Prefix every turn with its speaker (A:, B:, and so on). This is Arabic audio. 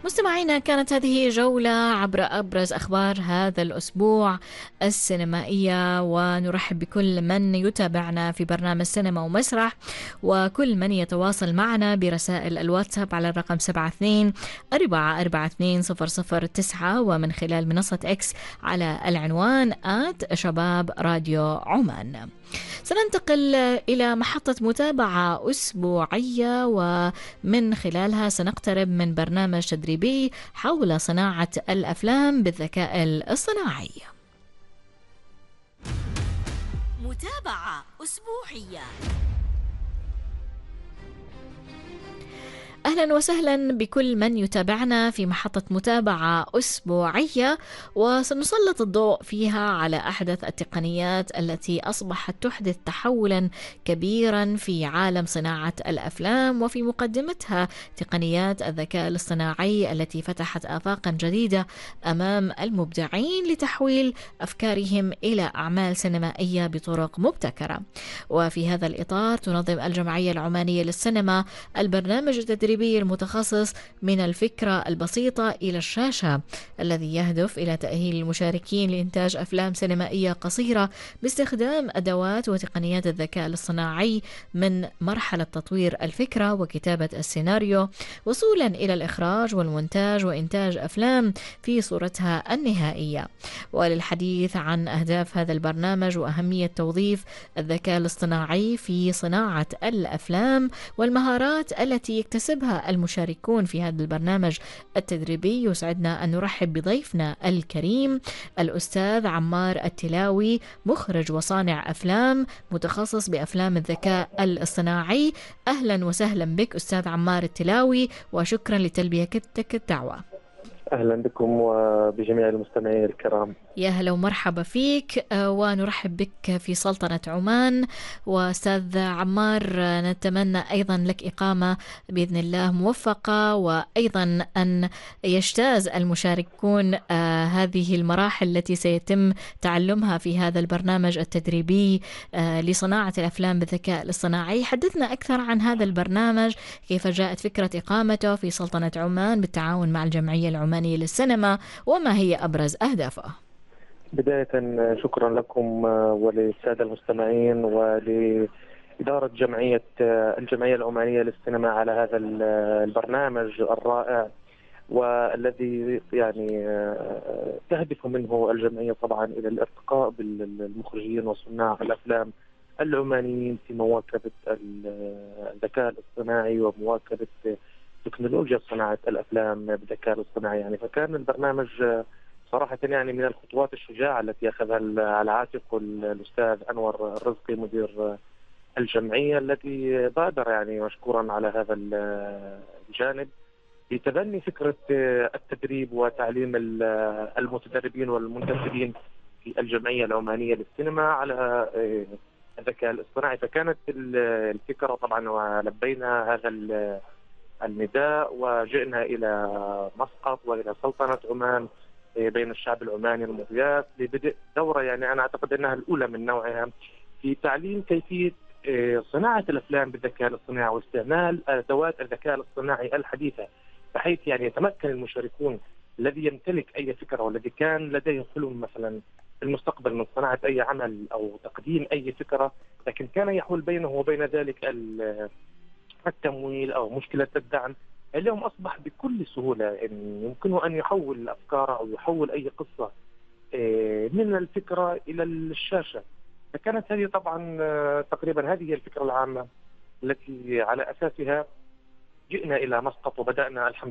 A: مستمعينا، كانت هذه جولة عبر أبرز أخبار هذا الأسبوع السينمائية، ونرحب بكل من يتابعنا في برنامج سينما ومسرح، وكل من يتواصل معنا برسائل الواتساب على الرقم 72 442 0009، ومن خلال منصة إكس على العنوان @شباب راديو عمان. سننتقل إلى محطة متابعة أسبوعية، ومن خلالها سنقترب من برنامج تدريبي حول صناعة الأفلام بالذكاء الاصطناعي. متابعة أسبوعية. أهلا وسهلا بكل من يتابعنا في محطة متابعة أسبوعية، وسنسلط الضوء فيها على أحدث التقنيات التي أصبحت تحدث تحولا كبيرا في عالم صناعة الأفلام، وفي مقدمتها تقنيات الذكاء الاصطناعي التي فتحت آفاقا جديدة أمام المبدعين لتحويل أفكارهم إلى أعمال سينمائية بطرق مبتكرة. وفي هذا الإطار تنظم الجمعية العمانية للسينما البرنامج التدريبي المتخصص من الفكرة البسيطة إلى الشاشة، الذي يهدف إلى تأهيل المشاركين لإنتاج أفلام سينمائية قصيرة باستخدام أدوات وتقنيات الذكاء الاصطناعي من مرحلة تطوير الفكرة وكتابة السيناريو، وصولا إلى الإخراج والمونتاج وإنتاج أفلام في صورتها النهائية. وللحديث عن أهداف هذا البرنامج وأهمية توظيف الذكاء الاصطناعي في صناعة الأفلام والمهارات التي يكتسبها المشاركون في هذا البرنامج التدريبي، يسعدنا أن نرحب بضيفنا الكريم الأستاذ عمار التلاوي، مخرج وصانع أفلام متخصص بأفلام الذكاء الاصطناعي. أهلا وسهلا بك أستاذ عمار التلاوي، وشكرا لتلبيتك الدعوة.
B: أهلا بكم وبجميع المستمعين الكرام.
A: يا هلا ومرحبا فيك، ونرحب بك في سلطنة عمان. وأستاذ عمار، نتمنى أيضا لك إقامة بإذن الله موفقة، وأيضا أن يجتاز المشاركون هذه المراحل التي سيتم تعلمها في هذا البرنامج التدريبي لصناعة الأفلام بالذكاء الاصطناعي. حدثنا أكثر عن هذا البرنامج، كيف جاءت فكرة إقامته في سلطنة عمان بالتعاون مع الجمعية العمانية للسينما، وما هي أبرز أهدافه؟
B: بداية شكرا لكم وللسادة المستمعين ولإدارة الجمعية العمانية للسينما على هذا البرنامج الرائع، والذي يعني تهدف منه الجمعية طبعا إلى الارتقاء بالمخرجين وصناع الأفلام العمانيين في مواكبة الذكاء الاصطناعي ومواكبة تكنولوجيا صناعة الأفلام بالذكاء الاصطناعي. يعني فكان البرنامج صراحة يعني من الخطوات الشجاعة التي أخذها على عاتقه الأستاذ أنور الرزقي مدير الجمعية، الذي بادر يعني مشكورا على هذا الجانب بتبني فكرة التدريب وتعليم المتدربين والمنتسبين في الجمعية العمانية للسينما على الذكاء الاصطناعي. فكانت الفكرة طبعا، ولبينا هذا النداء وجئنا إلى مسقط وإلى سلطنة عمان بين الشعب العماني المضياف لبدء دورة، يعني أنا أعتقد أنها الأولى من نوعها في تعليم كيفية صناعة الأفلام بالذكاء الاصطناعي واستعمال أدوات الذكاء الاصطناعي الحديثة، بحيث يعني يتمكن المشاركون الذي يمتلك أي فكرة والذي كان لديه حلم مثلا في المستقبل من صناعة أي عمل أو تقديم أي فكرة، لكن كان يحول بينه وبين ذلك التمويل أو مشكلة الدعم. اليوم أصبح بكل سهولة إن يمكنه أن يحول أفكاره أو يحول أي قصة من الفكرة إلى الشاشة. فكانت هذه طبعا تقريبا هذه الفكرة العامة التي على أساسها جئنا إلى مسقط وبدأنا الحمد